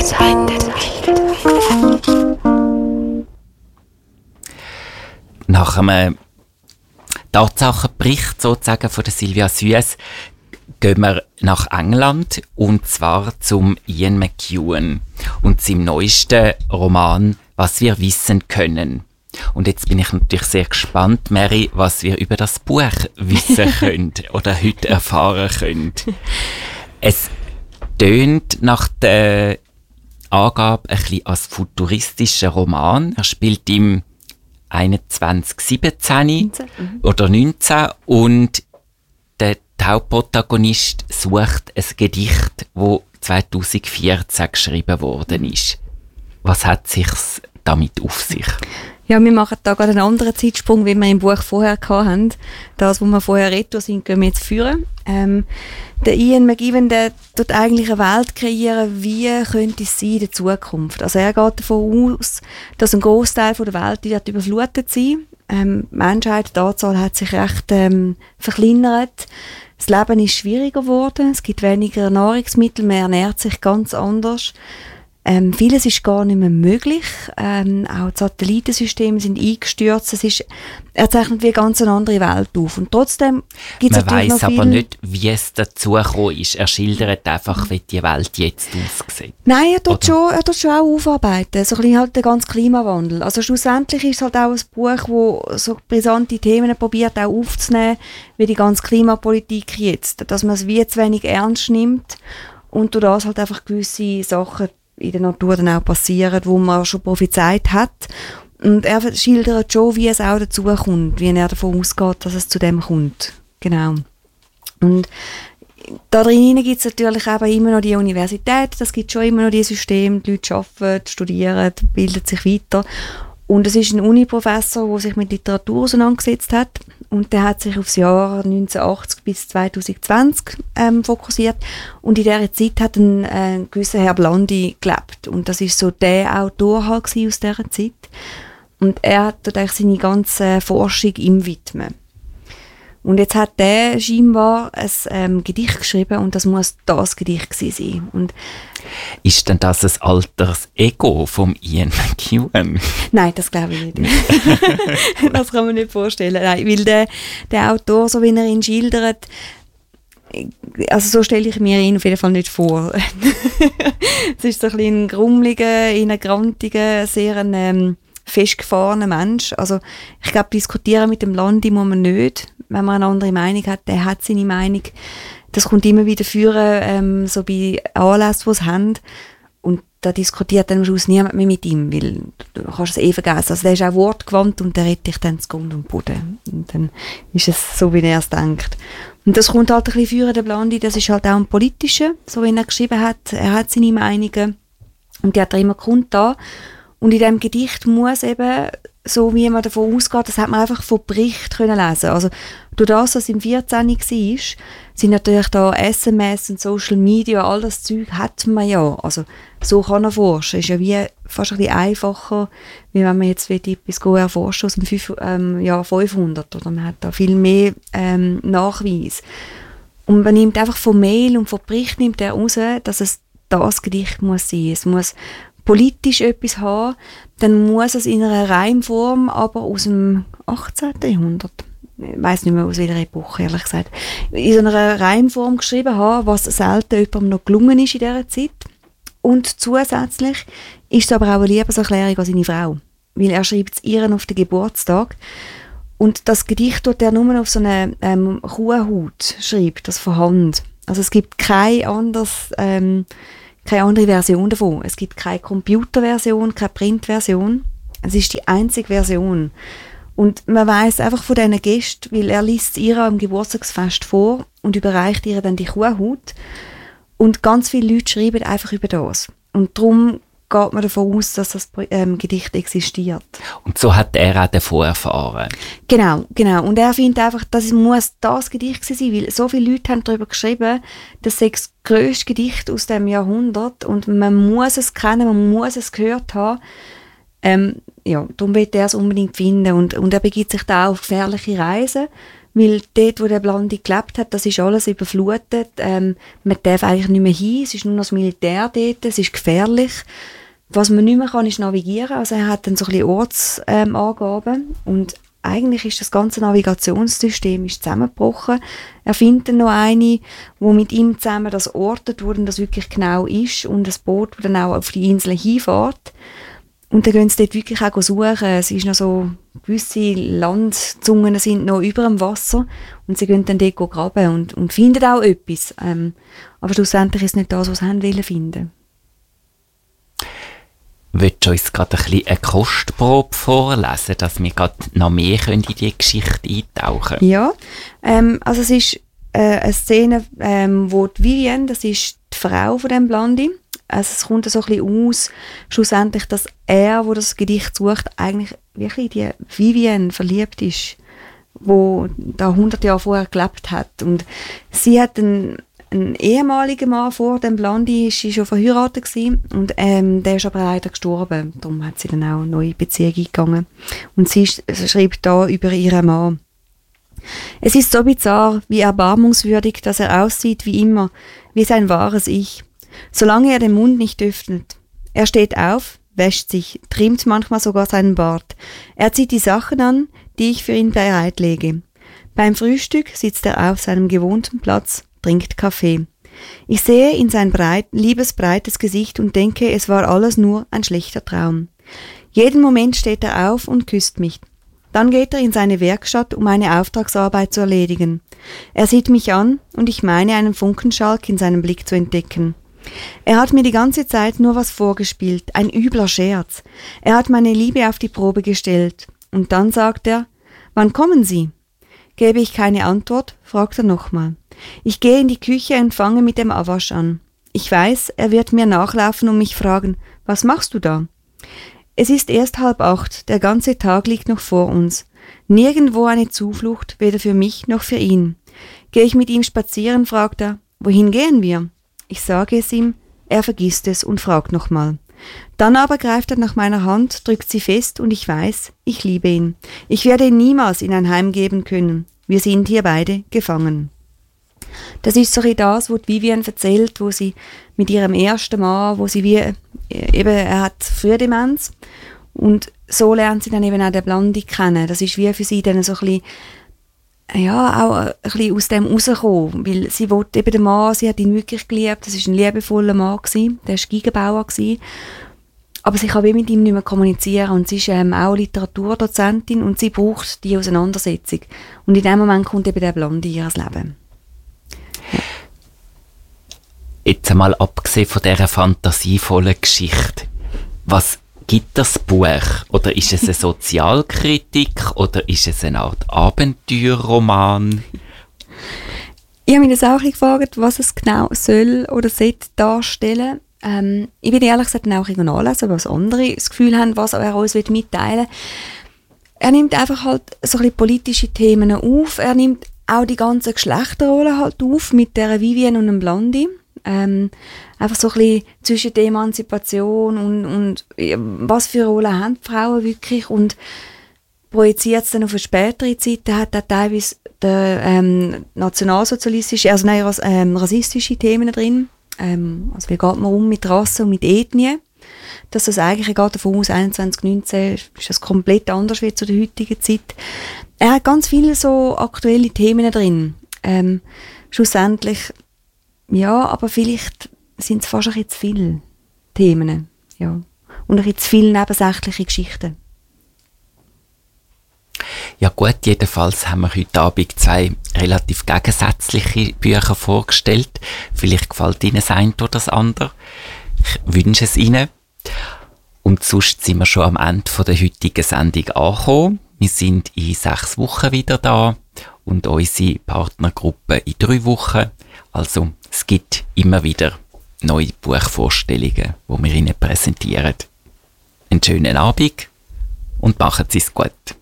Nach einem Tatsachenbericht sozusagen von der Sylvia Süss gehen wir nach England, und zwar zum Ian McEwan und seinem neuesten Roman «Was wir wissen können». Und jetzt bin ich natürlich sehr gespannt, Mary, was wir über das Buch wissen können oder heute erfahren können. Es tönt nach der Angabe ein bisschen als futuristischer Roman. Er spielt im 2117 oder 19 und der Hauptprotagonist sucht ein Gedicht, das 2014 geschrieben worden ist. Was hat sich's damit auf sich? Ja, wir machen da gerade einen anderen Zeitsprung, wie wir im Buch vorher hatten. Das, wo wir vorher retour sind, gehen wir jetzt führen. Der Ian McEwan, der tut eigentlich eine Welt kreieren, wie könnte es sein in der Zukunft. Also er geht davon aus, dass ein Großteil der Welt wird überflutet sein. Die Menschheit, die Anzahl hat sich recht verkleinert. Das Leben ist schwieriger geworden. Es gibt weniger Nahrungsmittel, man ernährt sich ganz anders. Vieles ist gar nicht mehr möglich. Auch die Satellitensysteme sind eingestürzt. Er zeichnet wie eine ganz andere Welt auf. Und trotzdem gibt es natürlich noch viel... Man weiss aber nicht, wie es dazu gekommen ist. Er schildert einfach, wie die Welt jetzt aussieht. Nein, er tut schon auch aufarbeiten. So ein bisschen halt der ganze Klimawandel. Also schlussendlich ist es halt auch ein Buch, das so brisante Themen probiert auch aufzunehmen, wie die ganze Klimapolitik jetzt. Dass man es wie zu wenig ernst nimmt und durch das halt einfach gewisse Sachen in der Natur dann auch passieren, wo man schon prophezeit hat. Und er schildert schon, wie es auch dazu kommt, wie er davon ausgeht, dass es zu dem kommt. Genau. Und da drinnen gibt es natürlich eben immer noch die Universität, das gibt schon immer noch die Systeme, die Leute arbeiten, studieren, bilden sich weiter. Und es ist ein Uni-Professor, der sich mit Literatur auseinandergesetzt hat. Und der hat sich aufs Jahr 1980 bis 2020 fokussiert. Und in dieser Zeit hat ein gewisser Herr Blandi gelebt. Und das ist so der Autor halt aus dieser Zeit. Und er hat dort eigentlich seine ganze Forschung ihm widmen. Und jetzt hat der scheinbar ein Gedicht geschrieben und das muss das Gedicht gewesen sein. Und ist denn das ein altes Ego vom Ian McEwan? Nein, das glaube ich nicht. Das kann man nicht vorstellen. Nein, weil der Autor, so wie er ihn schildert, also so stelle ich mir ihn auf jeden Fall nicht vor. Es ist so ein bisschen ein grummeliger, ein grantiger, sehr festgefahrener Mensch. Also ich glaube, diskutieren mit dem Landi muss man nicht. Wenn man eine andere Meinung hat, der hat seine Meinung. Das kommt immer wieder führen, so bei Anlässen, die es haben. Und da diskutiert dann am Schluss niemand mehr mit ihm, weil du kannst es eh vergessen. Also der ist auch wortgewandt und der rettet dich dann zu Grund und Boden. Und dann ist es so, wie er es denkt. Und das kommt halt ein bisschen führen, der Blandi, das ist halt auch ein politischer, so wie er geschrieben hat. Er hat seine Meinungen und die hat er immer kundgetan. Und in diesem Gedicht muss eben, so wie man davon ausgeht, das hat man einfach von Bericht können lesen. Also durch das, was im 14. war, sind natürlich da SMS und Social Media, all das Zeug hat man ja. Also so kann er forschen. Ist ja wie fast ein bisschen einfacher, wie wenn man jetzt etwas erforschen aus dem Jahr 500. Oder man hat da viel mehr Nachweis. Und man nimmt einfach von Mail und von Bericht nimmt er raus, dass es das Gedicht muss sein. Es muss politisch etwas haben, dann muss es in einer Reimform, aber aus dem 18. Jahrhundert, ich weiss nicht mehr aus welcher Epoche, ehrlich gesagt, in so einer Reimform geschrieben haben, was selten jemandem noch gelungen ist in dieser Zeit. Und zusätzlich ist es aber auch eine Liebeserklärung an seine Frau, weil er schreibt es ihr auf den Geburtstag. Und das Gedicht tut er nur auf so eine Kuhhaut schreibt, das von Hand. Also es gibt keine andere Version davon. Es gibt keine Computerversion, keine Printversion. Es ist die einzige Version. Und man weiss einfach von diesen Gästen, weil er liest ihr am Geburtstagsfest vor und überreicht ihr dann die Kuhhaut. Und ganz viele Leute schreiben einfach über das. Und darum geht man davon aus, dass das Gedicht existiert. Und so hat er auch davon erfahren. Genau. Und er findet einfach, das muss das Gedicht sein, weil so viele Leute haben darüber geschrieben, das sei das grösste Gedicht aus dem Jahrhundert und man muss es kennen, man muss es gehört haben. Ja, darum will er es unbedingt finden und er begibt sich da auf gefährliche Reisen weil dort, wo der Blandi gelebt hat, das ist alles überflutet. Man darf eigentlich nicht mehr hin, es ist nur noch das Militär dort, es ist gefährlich. Was man nicht mehr kann, ist navigieren. Also er hat dann so ein bisschen Ortsangaben und eigentlich ist das ganze Navigationssystem ist zusammengebrochen. Er findet dann noch eine, wo mit ihm zusammen das ortet, wo dann das wirklich genau ist und das Boot, das dann auch auf die Insel hinfährt. Und dann gehen sie dort wirklich auch suchen. Es ist noch so, gewisse Landzungen sind noch über dem Wasser und sie gehen dann dort graben und finden auch etwas. Aber schlussendlich ist es nicht das, was sie wollen finden. Willst du uns gerade ein bisschen eine Kostprobe vorlesen, dass wir gerade noch mehr in die Geschichte eintauchen können? Ja, also es ist eine Szene, wo die Vivienne, das ist die Frau von dem Blandi, also es kommt so ein bisschen aus, schlussendlich, dass er, wo das Gedicht sucht, eigentlich wirklich die Vivienne verliebt ist, wo da 100 Jahre vorher gelebt hat. Und sie hat ein ehemaliger Mann vor dem Blandi, ist sie schon verheiratet gewesen, und der ist aber leider gestorben. Darum hat sie dann auch eine neue Beziehung eingegangen. Und sie schreibt da über ihren Mann. Es ist so bizarr, wie erbarmungswürdig, dass er aussieht wie immer, wie sein wahres Ich, solange er den Mund nicht öffnet. Er steht auf, wäscht sich, trimmt manchmal sogar seinen Bart. Er zieht die Sachen an, die ich für ihn bereitlege. Beim Frühstück sitzt er auf seinem gewohnten Platz, trinkt Kaffee. Ich sehe in sein liebes, breites Gesicht und denke, es war alles nur ein schlechter Traum. Jeden Moment steht er auf und küsst mich. Dann geht er in seine Werkstatt, um eine Auftragsarbeit zu erledigen. Er sieht mich an und ich meine, einen Funkenschalk in seinem Blick zu entdecken. Er hat mir die ganze Zeit nur was vorgespielt, ein übler Scherz. Er hat meine Liebe auf die Probe gestellt. Und dann sagt er, wann kommen Sie? Gebe ich keine Antwort, fragt er nochmal. Ich gehe in die Küche und fange mit dem Abwasch an. Ich weiß, er wird mir nachlaufen und mich fragen, was machst du da? Es ist erst 7:30, der ganze Tag liegt noch vor uns. Nirgendwo eine Zuflucht, weder für mich noch für ihn. Gehe ich mit ihm spazieren, fragt er, wohin gehen wir? Ich sage es ihm, er vergisst es und fragt nochmal. Dann aber greift er nach meiner Hand, drückt sie fest und ich weiß, ich liebe ihn. Ich werde ihn niemals in ein Heim geben können. Wir sind hier beide gefangen. Das ist so das, was Vivienne erzählt, wo sie mit ihrem ersten Mann, wo sie er hat Frühdemenz und so lernt sie dann eben auch den Blandi kennen. Das ist wie für sie dann so ein bisschen, ja, auch ein bisschen aus dem rauskommen, weil sie wollte eben den Mann, sie hat ihn wirklich geliebt, das ist ein liebevoller Mann gewesen, der war Geigenbauer gewesen, aber sie kann wie mit ihm nicht mehr kommunizieren und sie ist auch Literaturdozentin und sie braucht die Auseinandersetzung und in dem Moment kommt eben der Blandi in ihr Leben. Jetzt einmal abgesehen von dieser fantasievollen Geschichte, was gibt das Buch? Oder ist es eine Sozialkritik? Oder ist es eine Art Abenteuerroman? Ich habe mich das auch gefragt, was es genau soll oder sollte darstellen. Ich bin ehrlich gesagt auch nachlesen, was andere das Gefühl haben, was er uns mitteilen will. Er nimmt einfach halt so ein bisschen politische Themen auf. Er nimmt auch die ganzen Geschlechterrollen halt auf mit der Vivienne und dem Blandi. Einfach so ein bisschen zwischen der Emanzipation und was für Rollen haben die Frauen wirklich und projiziert es dann auf eine spätere Zeit. Da hat er teilweise nationalsozialistische, rassistische Themen drin. Also wie geht man um mit Rasse und mit Ethnie? Dass das eigentlich geht davon aus, 2119 ist das komplett anders wie zu der heutigen Zeit. Er hat ganz viele so aktuelle Themen drin. Schlussendlich ja, aber vielleicht sind es fast ein bisschen zu viele Themen. Ja. Und ein bisschen zu viele nebensächliche Geschichten. Ja gut, jedenfalls haben wir heute Abend 2 relativ gegensätzliche Bücher vorgestellt. Vielleicht gefällt Ihnen das eine oder das andere. Ich wünsche es Ihnen. Und sonst sind wir schon am Ende der heutigen Sendung angekommen. Wir sind in 6 Wochen wieder da und unsere Partnergruppe in 3 Wochen. Also es gibt immer wieder neue Buchvorstellungen, die wir Ihnen präsentieren. Einen schönen Abend und machen Sie es gut.